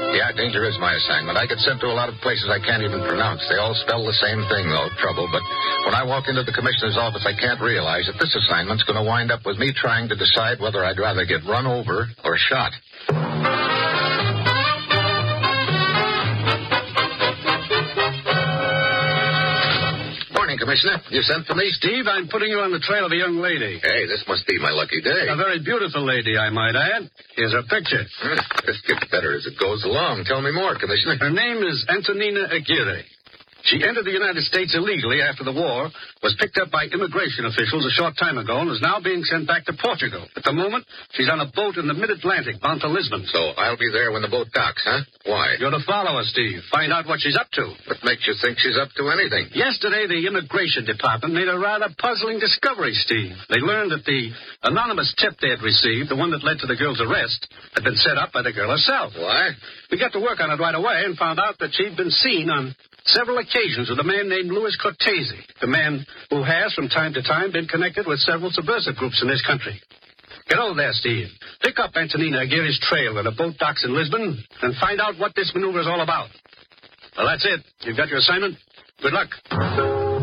Yeah, danger is my assignment. I get sent to a lot of places I can't even pronounce. They all spell the same thing, though, trouble. But when I walk into the commissioner's office, I can't realize that this assignment's going to wind up with me trying to decide whether I'd rather get run over or shot. Commissioner, you sent for me? Steve, I'm putting you on the trail of a young lady. Hey, this must be my lucky day. A very beautiful lady, I might add. Here's her picture. This gets better as it goes along. Tell me more, Commissioner. Her name is Antonina Aguirre. She entered the United States illegally after the war, was picked up by immigration officials a short time ago, and is now being sent back to Portugal. At the moment, she's on a boat in the mid-Atlantic, bound to Lisbon. So I'll be there when the boat docks, huh? Why? You're to follow her, Steve. Find out what she's up to. What makes you think she's up to anything? Yesterday, the Immigration Department made a rather puzzling discovery, Steve. They learned that the anonymous tip they had received, the one that led to the girl's arrest, had been set up by the girl herself. Why? We got to work on it right away and found out that she'd been seen on several occasions with a man named Louis Cortese, the man who has, from time to time, been connected with several subversive groups in this country. Get over there, Steve. Pick up Antonina Aguirre's trail at a boat docks in Lisbon and find out what this maneuver is all about. Well, that's it. You've got your assignment. Good luck.